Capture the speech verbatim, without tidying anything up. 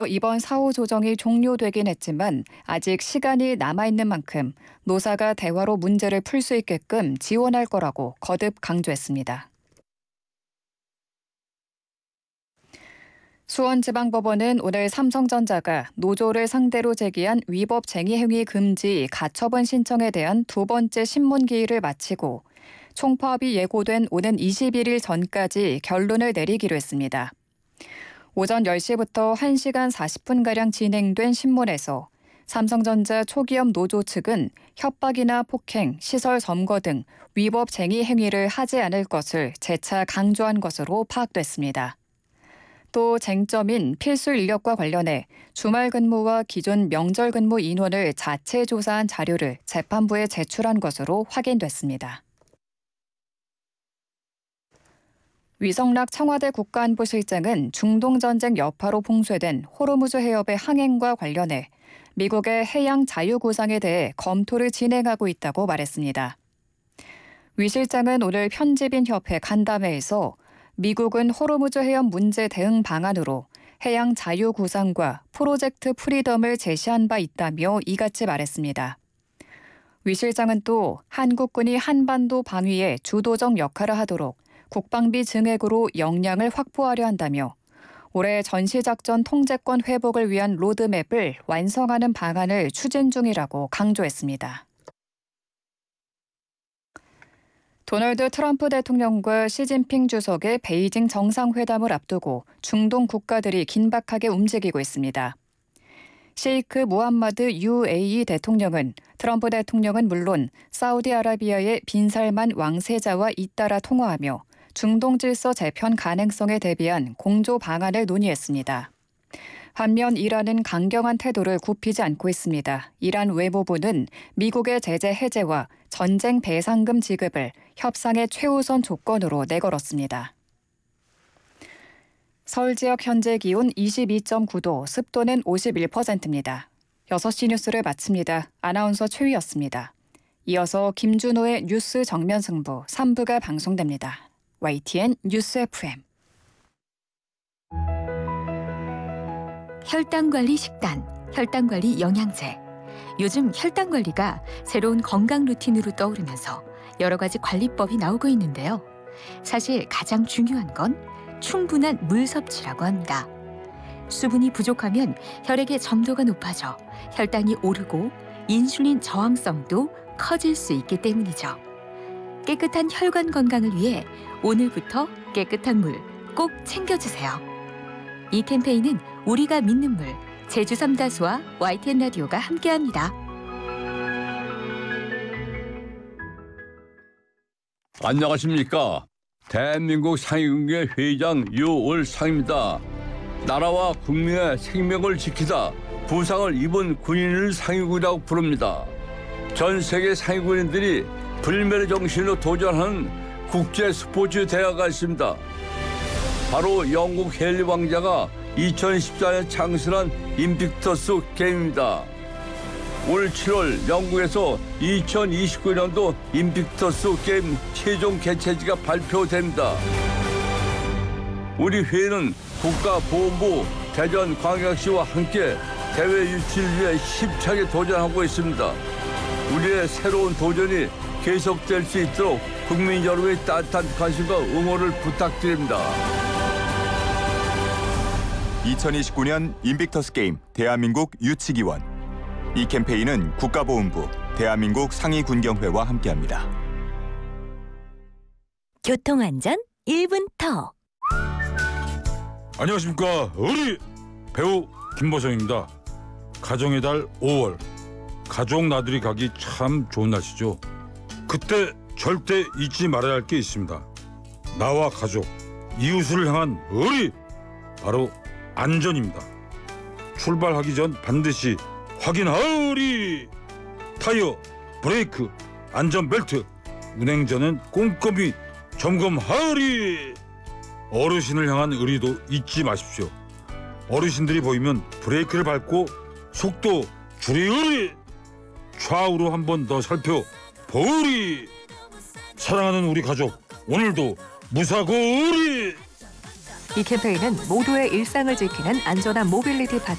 이번 사후 조정이 종료되긴 했지만 아직 시간이 남아있는 만큼 노사가 대화로 문제를 풀 수 있게끔 지원할 거라고 거듭 강조했습니다. 수원지방법원은 오늘 삼성전자가 노조를 상대로 제기한 위법 쟁의행위 금지 가처분 신청에 대한 두 번째 신문 기일을 마치고 총파업이 예고된 오는 이십일 일 전까지 결론을 내리기로 했습니다. 오전 열 시부터 한 시간 사십 분가량 진행된 신문에서 삼성전자 초기업 노조 측은 협박이나 폭행, 시설 점거 등 위법 쟁의 행위를 하지 않을 것을 재차 강조한 것으로 파악됐습니다. 또 쟁점인 필수 인력과 관련해 주말 근무와 기존 명절 근무 인원을 자체 조사한 자료를 재판부에 제출한 것으로 확인됐습니다. 위성락 청와대 국가안보실장은 중동전쟁 여파로 봉쇄된 호르무즈 해협의 항행과 관련해 미국의 해양 자유구상에 대해 검토를 진행하고 있다고 말했습니다. 위 실장은 오늘 편집인 협회 간담회에서 미국은 호르무즈 해협 문제 대응 방안으로 해양 자유구상과 프로젝트 프리덤을 제시한 바 있다며 이같이 말했습니다. 위 실장은 또 한국군이 한반도 방위에 주도적 역할을 하도록 국방비 증액으로 역량을 확보하려 한다며 올해 전시작전 통제권 회복을 위한 로드맵을 완성하는 방안을 추진 중이라고 강조했습니다. 도널드 트럼프 대통령과 시진핑 주석의 베이징 정상회담을 앞두고 중동 국가들이 긴박하게 움직이고 있습니다. 셰이크 무함마드 유에이이 대통령은 트럼프 대통령은 물론 사우디아라비아의 빈살만 왕세자와 잇따라 통화하며 중동 질서 재편 가능성에 대비한 공조 방안을 논의했습니다. 반면 이란은 강경한 태도를 굽히지 않고 있습니다. 이란 외무부는 미국의 제재 해제와 전쟁 배상금 지급을 협상의 최우선 조건으로 내걸었습니다. 서울 지역 현재 기온 이십이 점 구 도, 습도는 오십일 퍼센트입니다. 여섯 시 뉴스를 마칩니다. 아나운서 최희였습니다. 이어서 김준호의 뉴스 정면 승부 삼 부가 방송됩니다. 와이티엔 뉴스 에프엠. 혈당관리 식단, 혈당관리 영양제. 요즘 혈당관리가 새로운 건강 루틴으로 떠오르면서 여러 가지 관리법이 나오고 있는데요. 사실 가장 중요한 건 충분한 물 섭취라고 합니다. 수분이 부족하면 혈액의 점도가 높아져 혈당이 오르고 인슐린 저항성도 커질 수 있기 때문이죠. 깨끗한 혈관 건강을 위해 오늘부터 깨끗한 물 꼭 챙겨주세요. 이 캠페인은 우리가 믿는 물, 제주 삼다수와 와이티엔 라디오가 함께합니다. 안녕하십니까. 대한민국 상위군의 회장 유월상입니다. 나라와 국민의 생명을 지키다 부상을 입은 군인을 상위군이라고 부릅니다. 전 세계 상위군인들이 불멸의 정신으로 도전하는 국제 스포츠 대회가 있습니다. 바로 영국 헨리 왕자가 이천십사 년 창설한 인빅터스 게임입니다. 올 칠월 영국에서 이천이십구 년도 인빅터스 게임 최종 개최지가 발표됩니다. 우리 회는 국가보훈부 대전광역시와 함께 대회 유치를 위해 힘차게 도전하고 있습니다. 우리의 새로운 도전이 계속될 수 있도록 국민 여러분의 따뜻한 관심과 응원을 부탁드립니다. 이천이십구 년 인빅터스 게임 대한민국 유치기원. 이 캠페인은 국가보훈부, 대한민국 상위군경회와 함께합니다. 교통안전 일 분 더. 안녕하십니까. 우리 배우 김보성입니다. 가정의 달 오월. 가족 나들이 가기 참 좋은 날씨죠. 그때 절대 잊지 말아야 할 게 있습니다. 나와 가족, 이웃을 향한 의리, 바로 안전입니다. 출발하기 전 반드시 확인하오리. 타이어, 브레이크, 안전벨트, 운행 전엔 꼼꼼히 점검하오리. 어르신을 향한 의리도 잊지 마십시오. 어르신들이 보이면 브레이크를 밟고 속도 줄이오리. 좌우로 한 번 더 살펴보오리. 사랑하는 우리 가족, 오늘도 무사고오리. 이 캠페인은 모두의 일상을 지키는 안전한 모빌리티